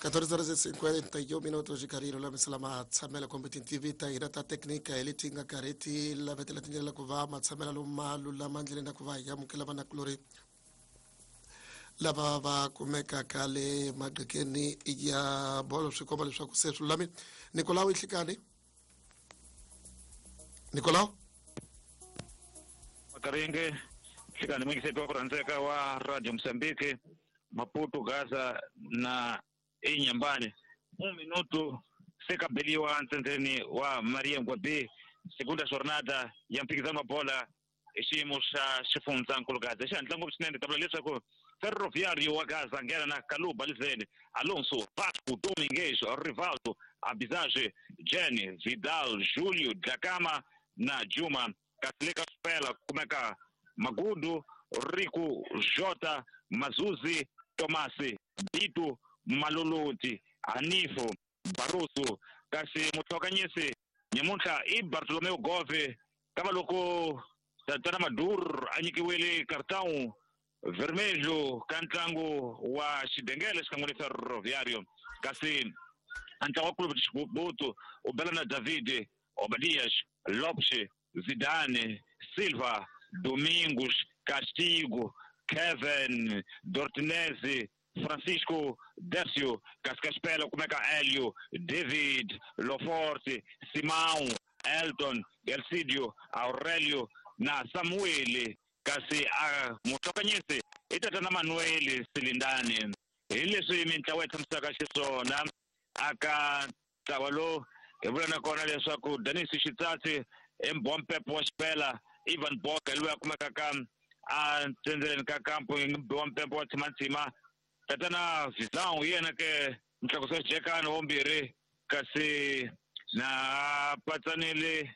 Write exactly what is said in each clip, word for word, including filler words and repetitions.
catorze horas e cinquenta e um minutos de cariro la misalama tsamela competitivita irata teknika elitinga kareti la vetela tinjela kuva matsamela lumalu la manjele na kuva ya mukela bana klori lava va kumeka kale magekeni ya bolo swikoma leswaku se sulami Nicolau Ihlikani Nicolau Makarenge Ihlikani mwingi setu wa kuranzeka wa Radio Msambiki Maputo Gaza na Inyambani um minuto sekabiliwa ntendeni wa Maria Ngwabi segunda jornada ya mpikizano wa bola ishimo sha shifunza nkulu Gaza shandlango sinende tablalisa ko Ferroviário wa Gaza ngena na Kaluba Lizene Alonso Vasco Domingues Rivaldo Abizage Jenny Vidal Júlio Dacama na Juma Katleka Spela kumeka Magudu Rico Jota Mazuzi Tomasi Bitu Maluluti Anifo Baruso kasi mutokanyese nyamunta i Bartolomeu Gove kama loko Tana Madur anyikiwele cartão vermelho cantango wa Xidengele skangone Ferroviário kasi antawa clube de Chibuto o Belana David Obadias Lopes Zidane Silva Domingos Castigo Kevin Dortinese Francisco Décio Cascaspelo como é que Hélio David Loforte Simão Elton Elcidio Aurélio na Samuel kasi a mutokanyese itatana Manuel Silindani ile so imentawetha msaka xisona aka tawalo ebulana kona leswaku Denis Xitsatsi embompepo wa Xipela Ivan Boka lwa kumeka ka a tsendeleni ka kampo embompepo wa Tsimantsima tatana Visão yena ke mtlakuso Jekani wombiri kasi na patsanile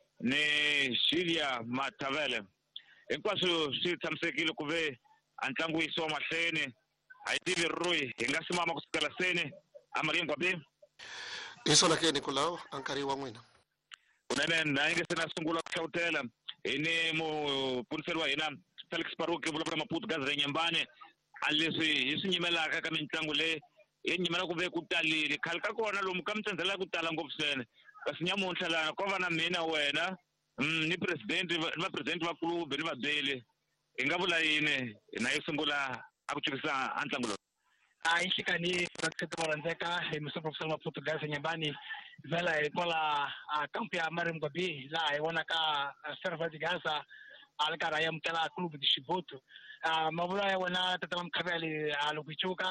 ne Shilia Matavele hinkwaswo swi tshamisekile ku ve antlangu yi soma mahlweni a yi tivi Rui hi nga simama ku sukela seni a Maria Ngwabi hi swona ke Nicolau a nkarhi wa n'wina kunene na yi nge se na sungula ku hlavutela hi ni mupuniseri wa hina Felix Paruki vulavula Maputo Gaza Nyambane a leswi hi swi nyimelaka ka mitlangu leyi hi nyimela ku ve ku talile khale ka kona lomu ka mitsendzelaka ku tala ngopfu swene kasi nyamuntlha lana ko va na mina wena ni president va president va klube ni vabeli hi nga vula yini na yi sungula a ku cikisa antlangu lowu a Ihlikani vakusete varandzeka hi Mister Professor Maputo Gaza Nyambani vela hi kwala kampu ya Maria Ngwabi laha hi vonaka Serva de Gaza a ri karhi a amukela clube de Chibuto mavula ya wena tatala Mkhaveli a loko yi cuka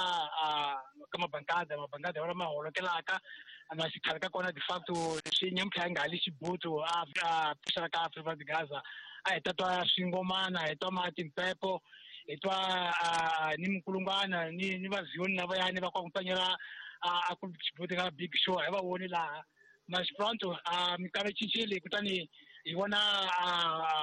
ka mabangada mabangada ya ma holokelaka na xikhale ka kona de facto leswi nyamutlha nga hali Chibuto a pfuxela ka Serva de Gaza a hi tatwa swingomana hi twa Martin Pepo hi twa ni Mkulungwana ni ni vazioni lava yani va kwakumpanyela a ku Chibuto ka big show hi va voni laha mas pronto a mikave cincile kutani hi vona